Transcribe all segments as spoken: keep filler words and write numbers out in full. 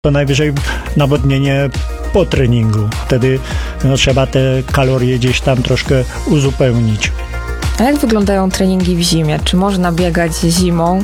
To najwyżej nawodnienie po treningu. Wtedy no, trzeba te kalorie gdzieś tam troszkę uzupełnić. A jak wyglądają treningi w zimie? Czy można biegać zimą?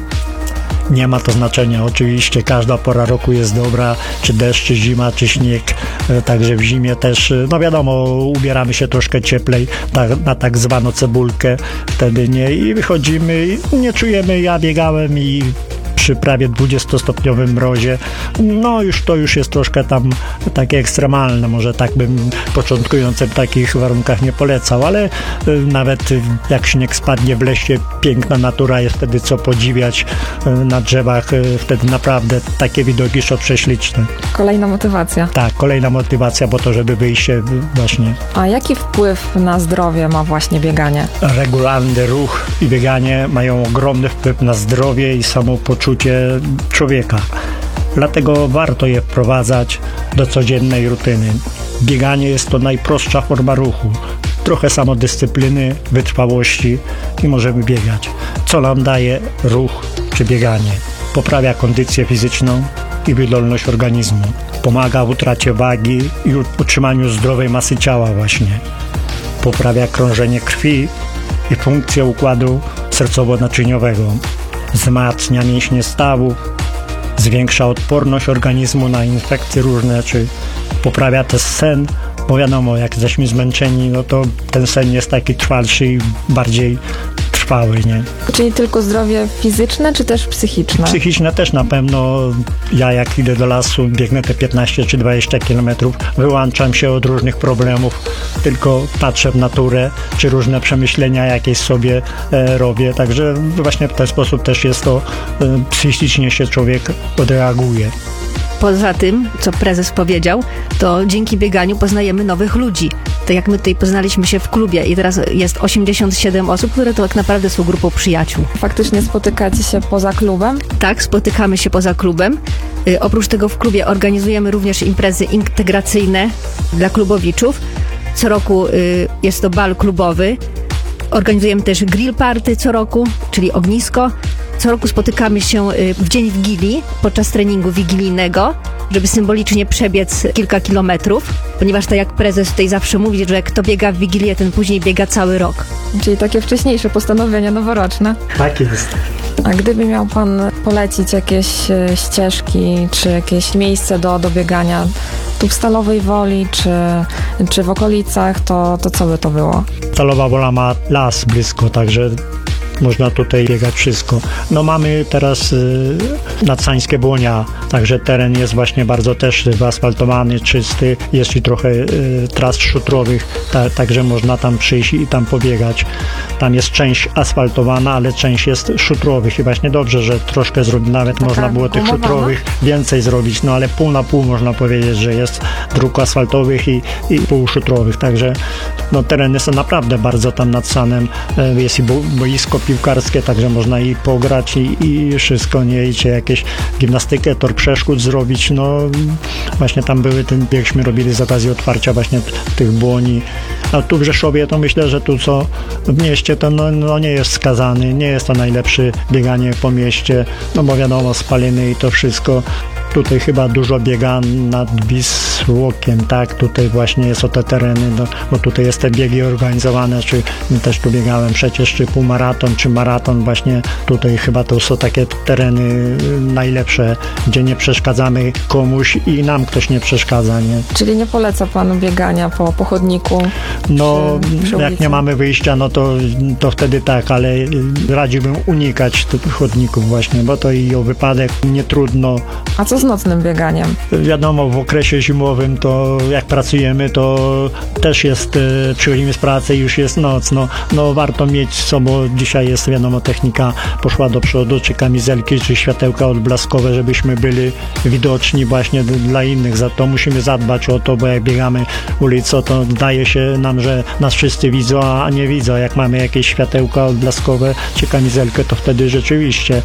Nie ma to znaczenia. Oczywiście każda pora roku jest dobra, czy deszcz, czy zima, czy śnieg. Także w zimie też, no wiadomo, ubieramy się troszkę cieplej tak, na tak zwaną cebulkę. Wtedy nie i wychodzimy i nie czujemy. Ja biegałem i przy prawie dwudziestostopniowym mrozie, no już to już jest troszkę tam takie ekstremalne, może tak bym początkującym w takich warunkach nie polecał, ale y, nawet y, jak śnieg spadnie w lesie, piękna natura, jest wtedy co podziwiać y, na drzewach, y, wtedy naprawdę takie widoki są prześliczne. Kolejna motywacja. Tak, kolejna motywacja po to, żeby wyjść się właśnie. A jaki wpływ na zdrowie ma właśnie bieganie? Regularny ruch i bieganie mają ogromny wpływ na zdrowie i samopoczucie człowieka. Dlatego warto je wprowadzać do codziennej rutyny. Bieganie jest to najprostsza forma ruchu. Trochę samodyscypliny, wytrwałości i możemy biegać. Co nam daje ruch czy bieganie? Poprawia kondycję fizyczną i wydolność organizmu. Pomaga w utracie wagi i utrzymaniu zdrowej masy ciała właśnie. Poprawia krążenie krwi i funkcję układu sercowo-naczyniowego. Wzmacnia mięśnie stawów, zwiększa odporność organizmu na infekcje różne, czy poprawia też sen, bo wiadomo, jak jesteśmy zmęczeni, no to ten sen jest taki trwalszy i bardziej trwały, nie? Czyli tylko zdrowie fizyczne, czy też psychiczne? Psychiczne też na pewno. Ja jak idę do lasu, biegnę te piętnaście czy dwadzieścia kilometrów, wyłączam się od różnych problemów, tylko patrzę w naturę, czy różne przemyślenia jakieś sobie e, robię, także właśnie w ten sposób też jest to, e, psychicznie się człowiek odreaguje. Poza tym, co prezes powiedział, to dzięki bieganiu poznajemy nowych ludzi. Tak jak my tutaj poznaliśmy się w klubie i teraz jest osiemdziesiąt siedem osób, które to tak naprawdę są grupą przyjaciół. Faktycznie spotykacie się poza klubem? Tak, spotykamy się poza klubem. Yy, oprócz tego w klubie organizujemy również imprezy integracyjne dla klubowiczów. Co roku yy, jest to bal klubowy. Organizujemy też grill party co roku, czyli ognisko. Co roku spotykamy się w dzień Wigilii, podczas treningu wigilijnego, żeby symbolicznie przebiec kilka kilometrów, ponieważ tak jak prezes tutaj zawsze mówi, że kto biega w Wigilię, ten później biega cały rok. Czyli takie wcześniejsze postanowienia noworoczne. Tak jest. A gdyby miał pan polecić jakieś ścieżki, czy jakieś miejsce do, do biegania, tu w Stalowej Woli, czy, czy w okolicach, to, to co by to było? Stalowa Wola ma las blisko, także można tutaj biegać wszystko. No mamy teraz y, Nadsańskie Błonia, także teren jest właśnie bardzo też wyasfaltowany, czysty, jest i trochę y, tras szutrowych, ta, także można tam przyjść i tam pobiegać. Tam jest część asfaltowana, ale część jest szutrowych i właśnie dobrze, że troszkę zrobić, nawet Taka można było tych gumowana? szutrowych więcej zrobić, no ale pół na pół można powiedzieć, że jest dróg asfaltowych i, i pół szutrowych, także no tereny są naprawdę bardzo tam nad Sanem, y, jest i bo, boisko piłkarskie, także można i pograć i, i wszystko, nie idzie jakieś gimnastykę, tor przeszkód zrobić, no właśnie tam były, ten biegśmy robili z okazji otwarcia właśnie t- tych błoni, a tu w Rzeszowie to myślę, że tu co w mieście to no, no nie jest skazany, nie jest to najlepsze bieganie po mieście, no bo wiadomo, spaliny i to wszystko. Tutaj chyba dużo biega nad Wisłokiem, tak? Tutaj właśnie są te tereny, no, bo tutaj jest te biegi organizowane, czy też tu biegałem przecież, czy półmaraton, czy maraton, właśnie tutaj chyba to są takie tereny najlepsze, gdzie nie przeszkadzamy komuś i nam ktoś nie przeszkadza, nie? Czyli nie poleca pan biegania po, po chodniku? No, przy, przy jak ulicy? nie mamy wyjścia, no to, to wtedy tak, ale radziłbym unikać tych chodników właśnie, bo to i o wypadek nie trudno. A co z nocnym bieganiem? Wiadomo, w okresie zimowym to jak pracujemy, to też jest, e, przychodzimy z pracy i już jest noc, no, no warto mieć co, bo dzisiaj jest, wiadomo, technika poszła do przodu, czy kamizelki, czy światełka odblaskowe, żebyśmy byli widoczni właśnie d- dla innych, za to musimy zadbać o to, bo jak biegamy ulicą, to zdaje się nam, że nas wszyscy widzą, a nie widzą, jak mamy jakieś światełka odblaskowe, czy kamizelkę, to wtedy rzeczywiście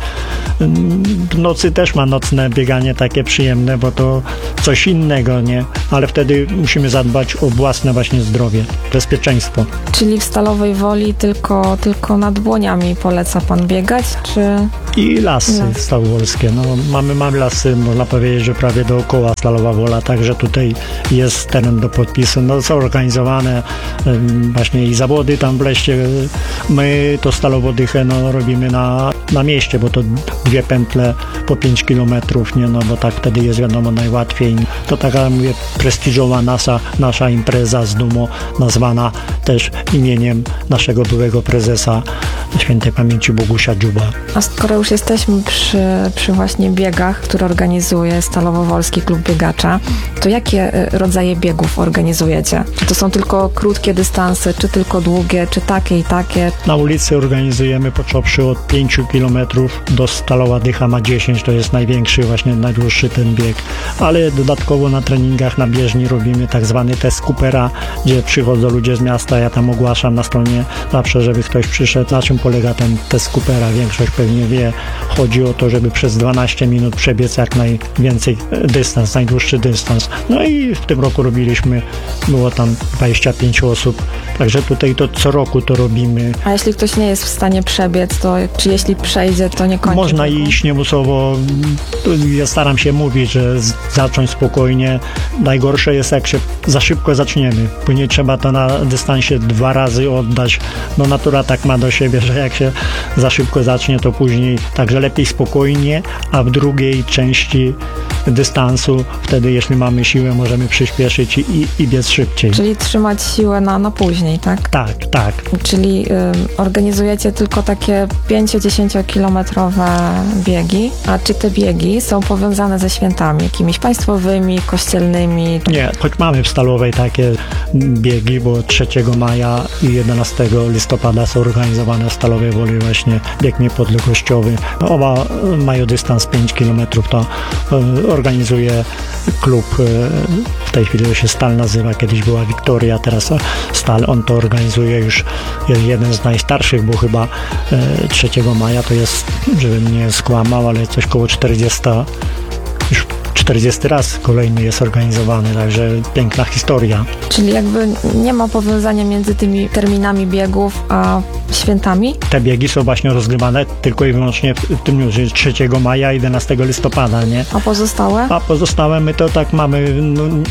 mm, w nocy też ma nocne bieganie takie przyjemne, bo to coś innego, nie? Ale wtedy musimy zadbać o własne właśnie zdrowie, bezpieczeństwo. Czyli w Stalowej Woli tylko, tylko nad Błoniami poleca pan biegać, czy... I lasy Las. stałowolskie. No, mamy, mamy lasy, można powiedzieć, że prawie dookoła Stalowa Wola, także tutaj jest teren do podpisu. No, są organizowane em, właśnie i zawody tam w Leście. My to Stalowodychę no, robimy na, na mieście, bo to dwie pętle po pięć kilometrów, nie? No bo tak wtedy jest wiadomo najłatwiej. To taka, mówię, prestiżowa nasza, nasza impreza z dumą, nazwana też imieniem naszego byłego prezesa świętej pamięci Bogusia Dziuba. A skoro już jesteśmy przy, przy właśnie biegach, które organizuje Stalowo-Wolski Klub Biegacza, to jakie y, rodzaje biegów organizujecie? Czy to są tylko krótkie dystanse, czy tylko długie, czy takie i takie? Na ulicy organizujemy począwszy od pięciu kilometrów do Stalowa Dycha ma dziesięć, to jest największy, właśnie najdłuższy ten bieg. Ale dodatkowo na treningach na bieżni robimy tak zwany test Coopera, gdzie przychodzą ludzie z miasta, ja tam ogłaszam na stronie zawsze, żeby ktoś przyszedł. Na czym polega ten test Coopera? Większość pewnie wie. Chodzi o to, żeby przez dwanaście minut przebiec jak najwięcej dystans, najdłuższy dystans. No i w tym roku robiliśmy, było tam dwadzieścia pięć osób, także tutaj to co roku to robimy. A jeśli ktoś nie jest w stanie przebiec, to czy jeśli przejdzie, to nie kończy Można biegu? iść niemusowo. Ja staram się mówić, że z- zacząć spokojnie. Najgorsze jest, jak się za szybko zaczniemy. Później trzeba to na dystansie dwa razy oddać. No natura tak ma do siebie, że jak się za szybko zacznie, to później także lepiej spokojnie, a w drugiej części dystansu wtedy, jeśli mamy siłę, możemy przyspieszyć i, i, i biec szybciej. Czyli trzymać siłę na, na później, tak? Tak, tak. Czyli y, organizujecie tylko takie pięcio-dziesięciokilometrowe biegi, a czy te biegi są powiązane ze świętami, jakimiś państwowymi, kościelnymi? Nie, choć mamy w Stalowej takie biegi, bo trzeciego maja i jedenastego listopada są organizowane w Stalowej Woli właśnie bieg niepodległościowy. Oba mają dystans pięć kilometrów, to e, organizuje klub, e, w tej chwili to się Stal nazywa, kiedyś była Wiktoria, teraz Stal, on to organizuje już, jest jeden z najstarszych, bo chyba e, trzeciego maja to jest, żebym nie skłamał, ale coś koło czterdzieści, już czterdziesty raz kolejny jest organizowany, także piękna historia. Czyli jakby nie ma powiązania między tymi terminami biegów a świętami? Te biegi są właśnie rozgrywane tylko i wyłącznie w tym dniu, czyli trzeciego maja, jedenastego listopada, nie? A pozostałe? A pozostałe my to tak mamy, no,